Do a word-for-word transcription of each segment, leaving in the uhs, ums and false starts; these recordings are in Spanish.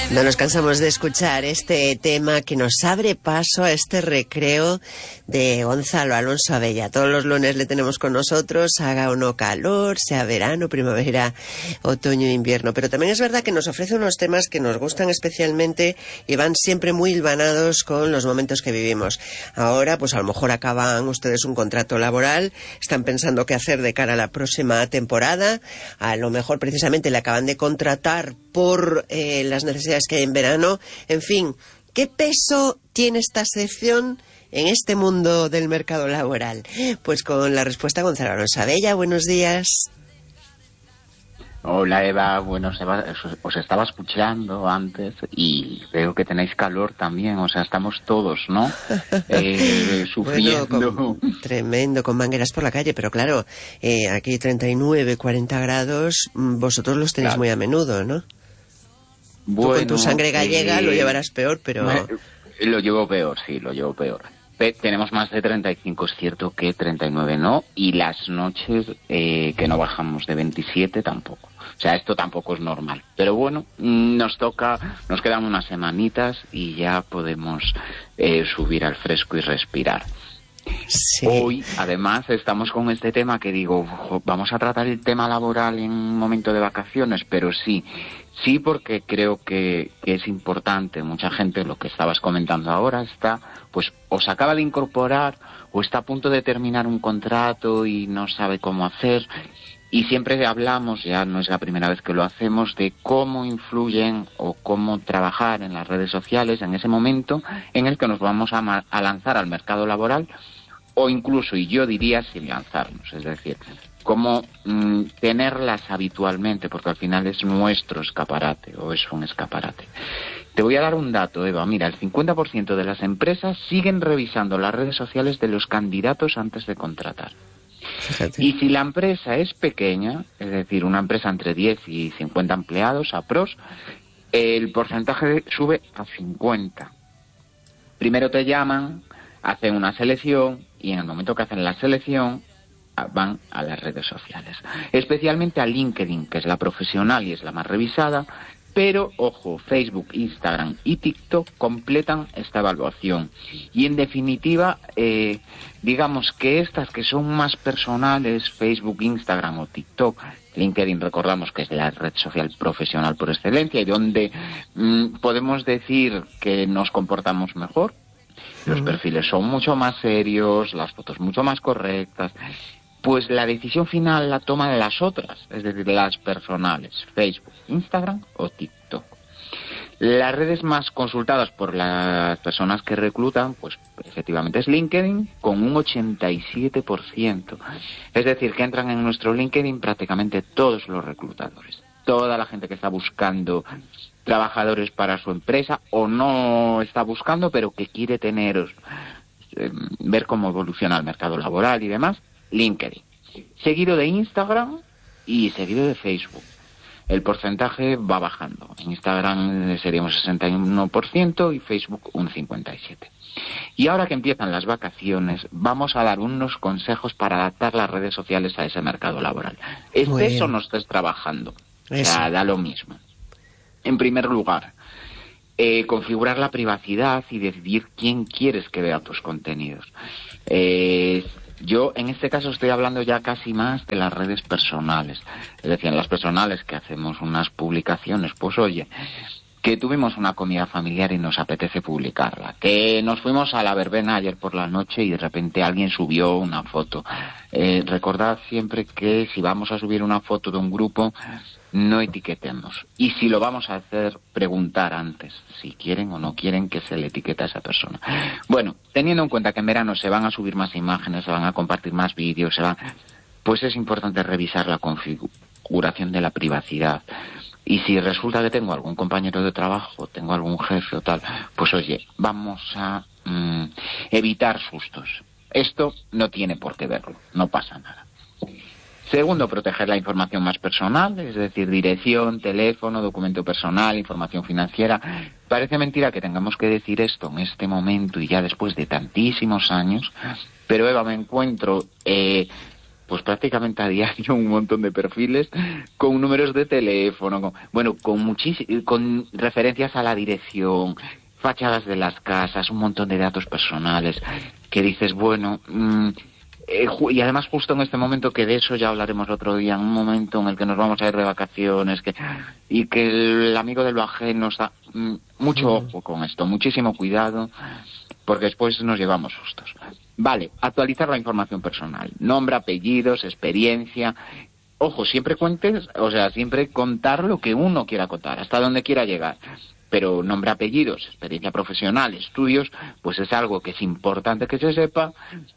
No nos cansamos de escuchar este tema que nos abre paso a este recreo de Gonzalo Alonso Abella. Todos los lunes le tenemos con nosotros, haga o no calor, sea verano, primavera, otoño, invierno. Pero también es verdad que nos ofrece unos temas que nos gustan especialmente y van siempre muy hilvanados con los momentos que vivimos. Ahora, pues a lo mejor acaban ustedes un contrato laboral, están pensando qué hacer de cara a la próxima temporada, a lo mejor precisamente le acaban de contratar por eh, las necesidades que hay en verano. En fin, ¿qué peso tiene esta sección en este mundo del mercado laboral? Pues con la respuesta Gonzalo Alonso Abella. Buenos días. Hola Eva, bueno, os estaba escuchando antes y veo que tenéis calor también, o sea, estamos todos, ¿no? Eh, sufriendo. Bueno, con, tremendo, con mangueras por la calle, pero claro, eh, aquí treinta y nueve, cuarenta grados, vosotros los tenéis claro. muy a menudo, ¿no? Bueno, tú con tu sangre gallega eh, lo llevarás peor, pero... Me, lo llevo peor, sí, lo llevo peor. Pe- tenemos más de treinta y cinco, es cierto que treinta y nueve no, y las noches eh, que no bajamos de veintisiete tampoco. O sea, esto tampoco es normal. Pero bueno, nos toca, nos quedan unas semanitas y ya podemos eh, subir al fresco y respirar. Sí. Hoy, además, estamos con este tema que digo, vamos a tratar el tema laboral en un momento de vacaciones, pero sí, sí porque creo que, que es importante. Mucha gente, lo que estabas comentando ahora, está, pues, o se acaba de incorporar o está a punto de terminar un contrato y no sabe cómo hacer. Y siempre hablamos, ya no es la primera vez que lo hacemos, de cómo influyen o cómo trabajar en las redes sociales en ese momento en el que nos vamos a, ma- a lanzar al mercado laboral, o incluso, y yo diría, sin lanzarnos, es decir, cómo mmm, tenerlas habitualmente, porque al final es nuestro escaparate, o es un escaparate. Te voy a dar un dato, Eva. Mira, el cincuenta por ciento de las empresas siguen revisando las redes sociales de los candidatos antes de contratar. Fíjate. Y si la empresa es pequeña, es decir, una empresa entre diez y cincuenta empleados, apros, el porcentaje sube a cincuenta. Primero te llaman, hacen una selección y en el momento que hacen la selección van a las redes sociales. Especialmente a LinkedIn, que es la profesional y es la más revisada. Pero, ojo, Facebook, Instagram y TikTok completan esta evaluación. Y, en definitiva, eh, digamos que estas que son más personales, Facebook, Instagram o TikTok, LinkedIn recordamos que es la red social profesional por excelencia y donde mmm, podemos decir que nos comportamos mejor. Los perfiles son mucho más serios, las fotos mucho más correctas. Pues la decisión final la toman las otras, es decir, las personales, Facebook, Instagram o TikTok. Las redes más consultadas por las personas que reclutan, pues efectivamente es LinkedIn, con un ochenta y siete por ciento. Es decir, que entran en nuestro LinkedIn prácticamente todos los reclutadores. Toda la gente que está buscando trabajadores para su empresa o no está buscando, pero que quiere tener, eh, ver cómo evoluciona el mercado laboral y demás. LinkedIn, seguido de Instagram y seguido de Facebook. El porcentaje va bajando. En Instagram sería un sesenta y uno por ciento y Facebook un cincuenta y siete por ciento. Y ahora que empiezan las vacaciones, vamos a dar unos consejos para adaptar las redes sociales a ese mercado laboral. Estés o no estés trabajando. Eso. O sea, da lo mismo. En primer lugar, eh, configurar la privacidad y decidir quién quieres que vea tus contenidos. Eh... Yo, en este caso, estoy hablando ya casi más de las redes personales. Es decir, en las personales que hacemos unas publicaciones, pues oye, que tuvimos una comida familiar y nos apetece publicarla. Que nos fuimos a la verbena ayer por la noche y de repente alguien subió una foto. Eh, recordad siempre que si vamos a subir una foto de un grupo, no etiquetemos. Y si lo vamos a hacer, preguntar antes si quieren o no quieren que se le etiquete a esa persona. Bueno, teniendo en cuenta que en verano se van a subir más imágenes, se van a compartir más vídeos, se van... pues es importante revisar la configuración de la privacidad. Y si resulta que tengo algún compañero de trabajo, tengo algún jefe o tal, pues oye, vamos a mmm, evitar sustos. Esto no tiene por qué verlo, no pasa nada. Segundo, proteger la información más personal, es decir, dirección, teléfono, documento personal, información financiera. Parece mentira que tengamos que decir esto en este momento y ya después de tantísimos años, pero Eva, me encuentro eh, pues prácticamente a diario un montón de perfiles con números de teléfono, con, bueno, con muchis- con referencias a la dirección, fachadas de las casas, un montón de datos personales, que dices, bueno, mmm, eh, y además justo en este momento, que de eso ya hablaremos otro día, en un momento en el que nos vamos a ir de vacaciones, que y que el amigo de lo ajeno está, mmm, mucho ojo con esto, muchísimo cuidado, porque después nos llevamos sustos. Vale, actualizar la información personal, nombre, apellidos, experiencia. Ojo, siempre cuentes, o sea, siempre contar lo que uno quiera contar, hasta donde quiera llegar. Pero nombre, apellidos, experiencia profesional, estudios, pues es algo que es importante que se sepa,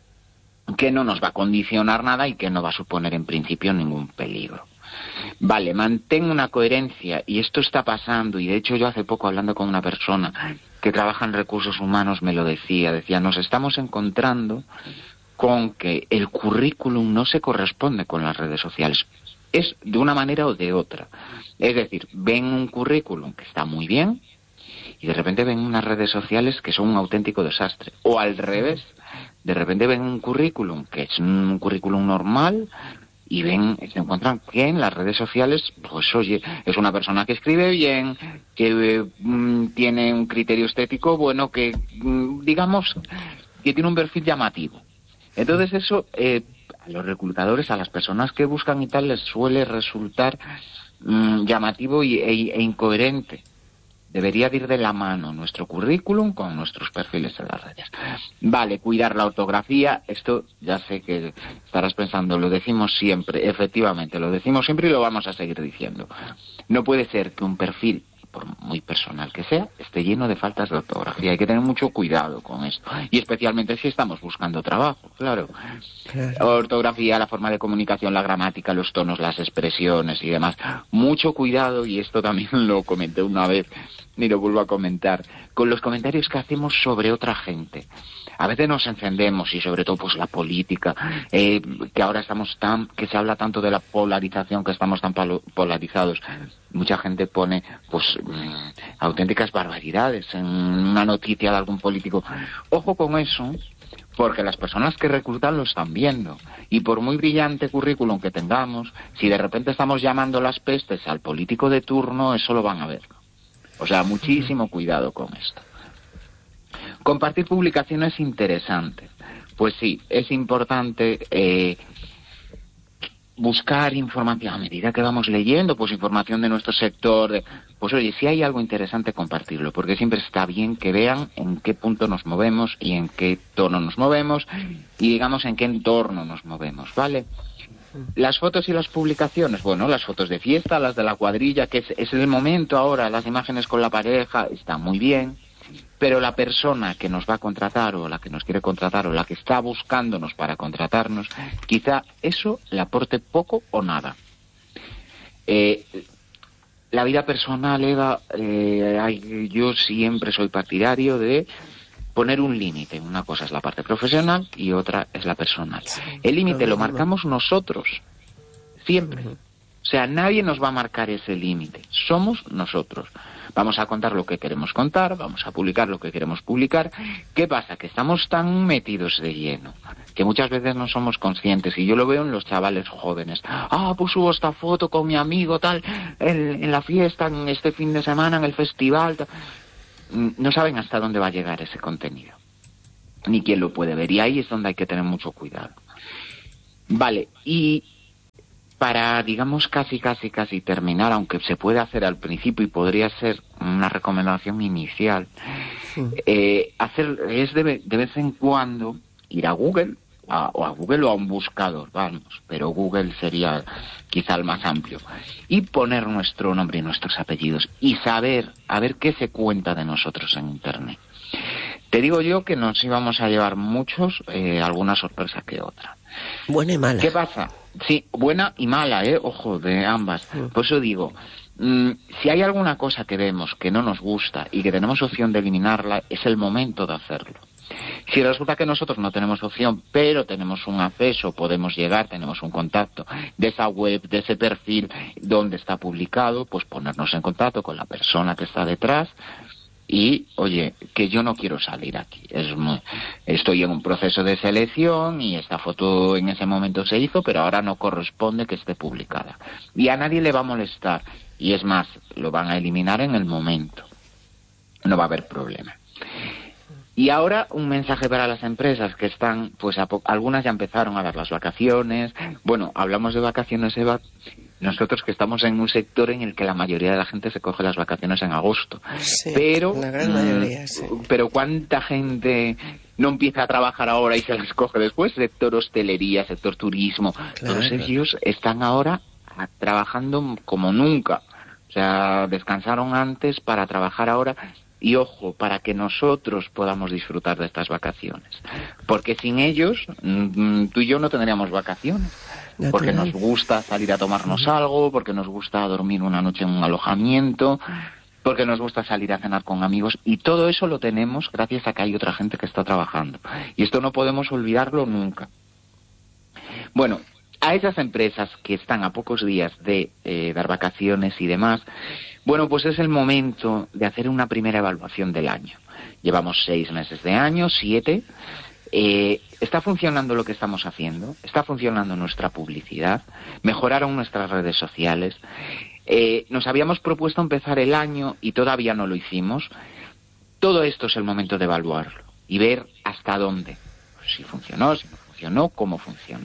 que no nos va a condicionar nada y que no va a suponer en principio ningún peligro. Vale, mantén una coherencia, y esto está pasando, y de hecho yo hace poco hablando con una persona que trabaja en recursos humanos me lo decía, decía, nos estamos encontrando con que el currículum no se corresponde con las redes sociales, es de una manera o de otra. Es decir, ven un currículum que está muy bien y de repente ven unas redes sociales que son un auténtico desastre, o al revés, de repente ven un currículum que es un currículum normal y ven, se encuentran que en las redes sociales, pues oye, es una persona que escribe bien, que eh, tiene un criterio estético bueno, que mm, digamos que tiene un perfil llamativo. Entonces eso eh, a los reclutadores, a las personas que buscan y tal, les suele resultar mmm, llamativo y, e, e incoherente. Debería de ir de la mano nuestro currículum con nuestros perfiles en las redes. Vale, cuidar la ortografía, esto ya sé que estarás pensando, lo decimos siempre, efectivamente, lo decimos siempre y lo vamos a seguir diciendo. No puede ser que un perfil, por muy personal que sea, esté lleno de faltas de ortografía. Hay que tener mucho cuidado con esto. Y especialmente si estamos buscando trabajo, claro. claro. Ortografía, la forma de comunicación, la gramática, los tonos, las expresiones y demás. Mucho cuidado, y esto también lo comenté una vez, ni lo vuelvo a comentar, con los comentarios que hacemos sobre otra gente. A veces nos encendemos, y sobre todo pues la política, eh, que ahora estamos tan, que se habla tanto de la polarización, que estamos tan polarizados. Mucha gente pone pues mmm, auténticas barbaridades en una noticia de algún político. Ojo con eso, porque las personas que reclutan lo están viendo. Y por muy brillante currículum que tengamos, si de repente estamos llamando las pestes al político de turno, eso lo van a ver. O sea, muchísimo cuidado con esto. Compartir publicaciones interesantes. Pues sí, es importante eh, buscar información a medida que vamos leyendo, pues información de nuestro sector. De, pues oye, si hay algo interesante, compartirlo, porque siempre está bien que vean en qué punto nos movemos y en qué tono nos movemos y digamos en qué entorno nos movemos, ¿vale? Las fotos y las publicaciones, bueno, las fotos de fiesta, las de la cuadrilla, que es, es el momento ahora, las imágenes con la pareja, está muy bien. Pero la persona que nos va a contratar, o la que nos quiere contratar, o la que está buscándonos para contratarnos, quizá eso le aporte poco o nada. Eh, la vida personal, Eva, eh, yo siempre soy partidario de poner un límite. Una cosa es la parte profesional y otra es la personal. El límite lo marcamos nosotros, siempre. O sea, nadie nos va a marcar ese límite. Somos nosotros. Vamos a contar lo que queremos contar, vamos a publicar lo que queremos publicar. ¿Qué pasa? Que estamos tan metidos de lleno que muchas veces no somos conscientes, y yo lo veo en los chavales jóvenes. Ah, pues subo esta foto con mi amigo tal, en, en la fiesta, en este fin de semana, en el festival. Tal. No saben hasta dónde va a llegar ese contenido, ni quién lo puede ver, y ahí es donde hay que tener mucho cuidado. Vale, y para, digamos, casi, casi, casi terminar, aunque se puede hacer al principio y podría ser una recomendación inicial, sí. eh, hacer es de, de vez en cuando ir a Google, a, o a Google o a un buscador, vamos, pero Google sería quizá el más amplio, y poner nuestro nombre y nuestros apellidos y saber, a ver qué se cuenta de nosotros en Internet. Te digo yo que nos íbamos a llevar muchos, eh, alguna sorpresa que otra. Buena y mala. ¿Qué pasa? Sí, buena y mala, ¿eh? Ojo, de ambas. Sí. Por eso digo, mmm, si hay alguna cosa que vemos que no nos gusta y que tenemos opción de eliminarla, es el momento de hacerlo. Si resulta que nosotros no tenemos opción, pero tenemos un acceso, podemos llegar, tenemos un contacto de esa web, de ese perfil donde está publicado, pues ponernos en contacto con la persona que está detrás y, oye, que yo no quiero salir aquí. Es muy, estoy en un proceso de selección y esta foto en ese momento se hizo, pero ahora no corresponde que esté publicada. Y a nadie le va a molestar. Y es más, lo van a eliminar en el momento. No va a haber problema. Y ahora un mensaje para las empresas que están, pues a po- algunas ya empezaron a dar las vacaciones. Bueno, hablamos de vacaciones, Eva, nosotros que estamos en un sector en el que la mayoría de la gente se coge las vacaciones en agosto. Sí, pero, la gran mayoría, sí. Pero ¿cuánta gente no empieza a trabajar ahora y se las coge después? Sector hostelería, sector turismo, claro. Todos ellos están ahora trabajando como nunca. O sea, descansaron antes para trabajar ahora. Y ojo, para que nosotros podamos disfrutar de estas vacaciones. Porque sin ellos, tú y yo no tendríamos vacaciones. Natural. Porque nos gusta salir a tomarnos algo, porque nos gusta dormir una noche en un alojamiento, porque nos gusta salir a cenar con amigos. Y todo eso lo tenemos gracias a que hay otra gente que está trabajando. Y esto no podemos olvidarlo nunca. Bueno, a esas empresas que están a pocos días de eh, dar vacaciones y demás, bueno, pues es el momento de hacer una primera evaluación del año. Llevamos seis meses de año, siete. Eh, ¿Está funcionando lo que estamos haciendo? ¿Está funcionando nuestra publicidad? ¿Mejoraron nuestras redes sociales? Eh, nos habíamos propuesto empezar el año y todavía no lo hicimos. Todo esto es el momento de evaluarlo y ver hasta dónde. Pues si funcionó, si no funcionó, cómo funcionó.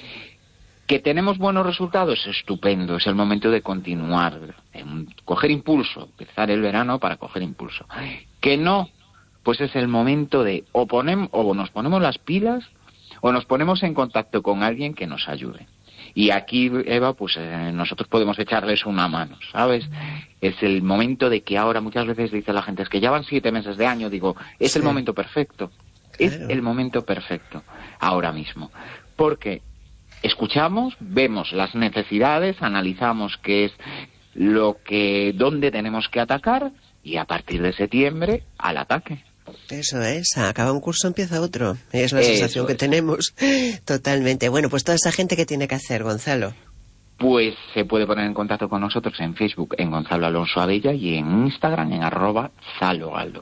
¿Que tenemos buenos resultados? Estupendo, es el momento de continuar, de coger impulso, empezar el verano para coger impulso. ¿Que no? Pues es el momento de o, ponem, o nos ponemos las pilas o nos ponemos en contacto con alguien que nos ayude. Y aquí, Eva, pues eh, nosotros podemos echarles una mano, ¿sabes? Es el momento de que ahora muchas veces dice la gente, es que ya van siete meses de año, digo, es sí. El momento perfecto, claro. Es el momento perfecto, ahora mismo. Porque escuchamos, vemos las necesidades, analizamos qué es lo que, dónde tenemos que atacar y a partir de septiembre al ataque. Eso es, acaba un curso, empieza otro. Es la sensación Eso que es. tenemos totalmente. Bueno, pues toda esa gente, ¿qué tiene que hacer, Gonzalo? Pues se puede poner en contacto con nosotros en Facebook, en Gonzalo Alonso Abella, y en Instagram, en arroba Zalogaldo.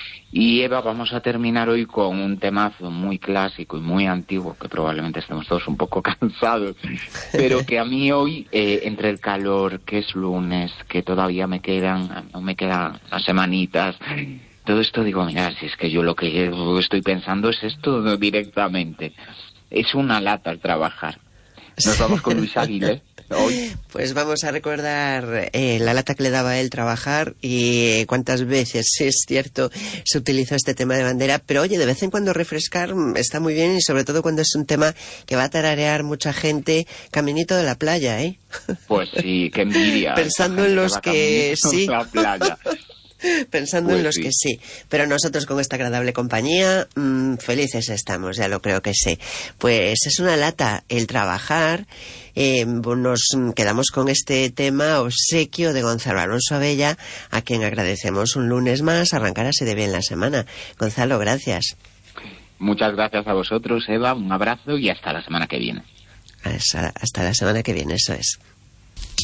Y Eva, vamos a terminar hoy con un temazo muy clásico y muy antiguo, que probablemente estemos todos un poco cansados, pero que a mí hoy, eh, entre el calor, que es lunes, que todavía me quedan, no me quedan unas semanitas, todo esto digo, mira, si es que yo lo que estoy pensando es esto directamente. Es una lata el trabajar. Nos vamos con Luis Aguilé. Hoy. Pues vamos a recordar eh, la lata que le daba a él trabajar y eh, cuántas veces, es cierto, se utilizó este tema de bandera, pero oye, de vez en cuando refrescar está muy bien y sobre todo cuando es un tema que va a tararear mucha gente caminito de la playa, ¿eh? Pues sí, qué envidia. Pensando en los que, que sí. La playa. Pensando pues en los sí. que sí, pero nosotros con esta agradable compañía mmm, felices estamos, ya lo creo que sé. Pues es una lata el trabajar. Eh, nos quedamos con este tema obsequio de Gonzalo Alonso Abella, a quien agradecemos un lunes más, arrancar así de bien la semana. Gonzalo, gracias. Muchas gracias a vosotros, Eva, un abrazo y hasta la semana que viene. Hasta, hasta la semana que viene, eso es.